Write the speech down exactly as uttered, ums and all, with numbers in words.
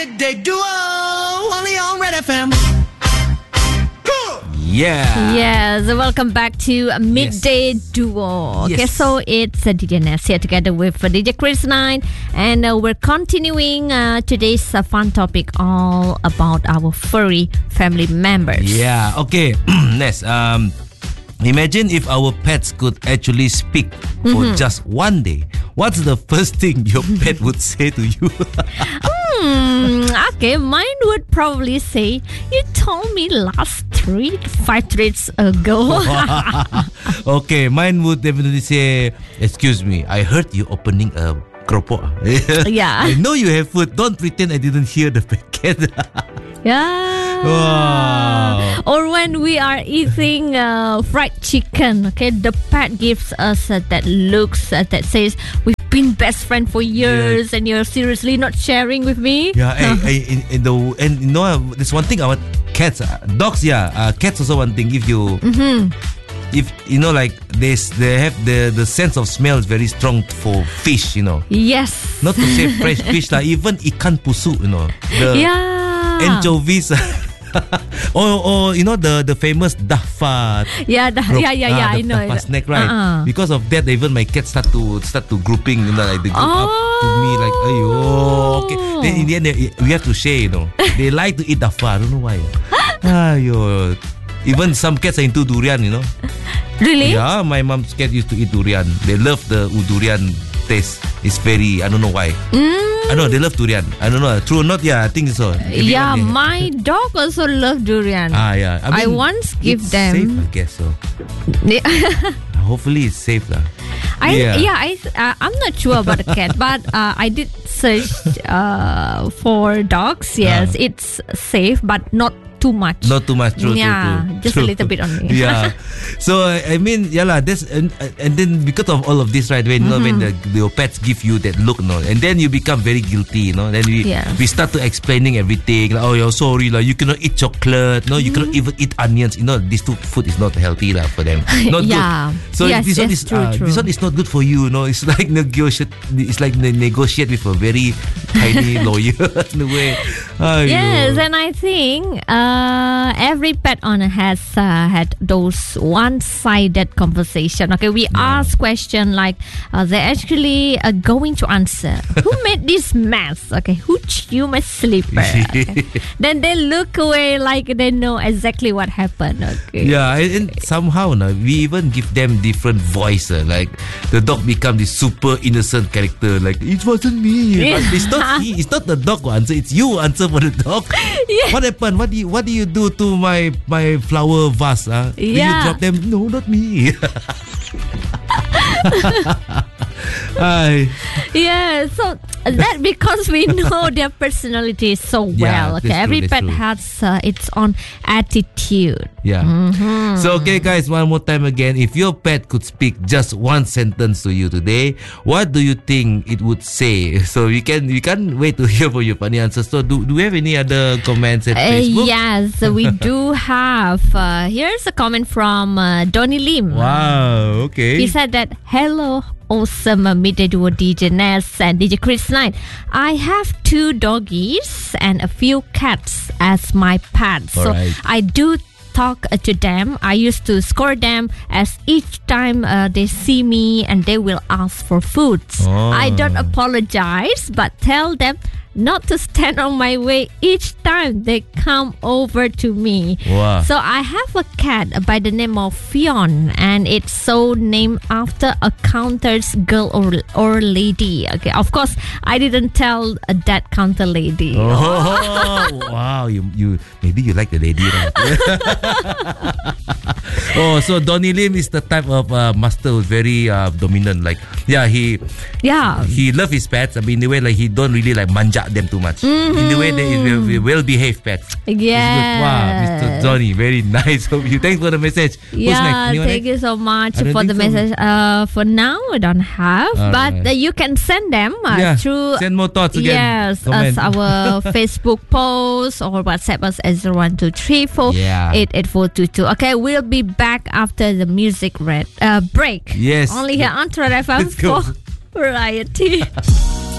Midday Duo, only on Red F M. Yeah. Yes, welcome back to Midday yes. Duo. Yes. Okay, so it's uh, D J Ness here together with uh, D J Chris Nine, and uh, we're continuing uh, today's uh, fun topic all about our furry family members. Yeah, okay. Ness, um, imagine if our pets could actually speak for mm-hmm. just one day. What's the first thing your pet would say to you? Hmm, okay, mine would probably say, you told me last treat five treats ago. Okay, mine would definitely say, excuse me, I heard you opening a keropok. Yeah. I know you have food. Don't pretend I didn't hear the packet. Yeah. Wow. Or when we are eating uh, fried chicken, okay, the pet gives us uh, that looks uh, that says, we've been best friends for years, yeah. and you're seriously not sharing with me. Yeah, I, I, in, in the and you know, there's one thing about cats, uh, dogs. Yeah, uh, cats also one thing. If you, mm-hmm. if you know, like they they have the the sense of smell is very strong for fish. You know. Yes. Not to say fresh fish, like even ikan pusu. You know. The yeah. Anchovies. or, or you know the the famous Dafa. Yeah, the, group, yeah, yeah, yeah. ah, the, I know. Dafa snake, right? Uh-uh. Because of that, even my cats start to start to grouping. You know, like they group oh. up to me, like, ayo, okay. Then in the end, they, we have to share. You know, they like to eat Dafa. I don't know why. Ayo. Even some cats are into durian. You know. Really? Yeah, my mom's cat used to eat durian. They love the durian taste. It's very, I don't know why. Mm. I know they love durian. I don't know, true or not? Yeah, I think so. Everyone yeah, they, my dog also loves durian. Ah, yeah. I, mean, I once give it's them. Safe, I guess so. Hopefully, it's safe, lah. I yeah. yeah. I uh, I'm not sure about the cat, but uh, I did search uh, for dogs. Yes, uh. it's safe, but not too much. Not too much, true, yeah, true, true. just true. a little bit only. Yeah. So I mean, yeah lah. This and, and then because of all of this, right? When mm-hmm. you know, when the, your pets give you that look, no, and then you become very guilty, you know. Then we yeah. we start to explaining everything. Like, oh, you're sorry, like you cannot eat chocolate. No, you mm-hmm. cannot even eat onions. You know, this two food is not healthy, lah, for them. Not yeah. good. So yes, this yes, one is true, uh, true. this one is not good for you. You know, it's like negotiate. It's like ne- negotiate with a very tiny lawyer in a way. Ayyo. Yes, and I think uh, every pet owner has uh, had those one-sided conversation. Okay, we yeah. ask question like uh, they're actually uh, going to answer. Who made this mess? Okay, who chewed my slipper? Okay. Then they look away like they know exactly what happened. Okay. Yeah, and, and somehow no, we even give them different voice. Uh, like the dog become this super innocent character. Like it wasn't me. Yeah. But it's not he. It's not the dog who answer. It's you who answer for the dog. Yeah. What happened? What do you What do you do to my my flower vase? Uh? Yeah. Do you drop them? No, not me. Hi. Yeah, so that because we know their personality so well. Yeah, okay, every true, pet true. has uh, its own attitude. Yeah. Mm-hmm. So okay, guys, one more time again. If your pet could speak just one sentence to you today, what do you think it would say? So we can we can't wait to hear for your funny answers. So do do we have any other comments at Uh, Facebook? yes, we do have. Uh, here's a comment from uh, Donny Lim. Wow. Okay. He said that, hello, awesome uh, Midday Duo D J Ness and D J Chris Knight. I have two doggies and a few cats as my pets. All so right. I do talk uh, to them. I used to score them as each time uh, they see me and they will ask for foods. Oh. I don't apologize, but tell them not to stand on my way each time they come over to me. Wow. So I have a cat by the name of Fionn, and it's so named after a counter's girl or or lady. Okay, of course I didn't tell uh, that counter lady. Oh, wow! You you maybe you like the lady, right? Oh, so Donny Lim is the type of uh, master who's very uh, dominant. Like, yeah, he Yeah. he love his pets. I mean, in the way like he don't really like manja them too much. Mm-hmm. In the way they will well behaved pets. Yeah. Wow, Mister Johnny, very nice of you. Thanks for the message. Who's Yeah, next? Anyone thank next? you so much I don't for the think so. message. Uh, for now, we don't have, All but right. uh, you can send them uh, Yeah, through. send more thoughts again. Yes, Comment. as our Facebook post or WhatsApp us as zero one two three four Yeah. eight eight four two two. Okay, we'll be back after the music red uh, break. Yes. Only here on Red F M Let's go. for variety.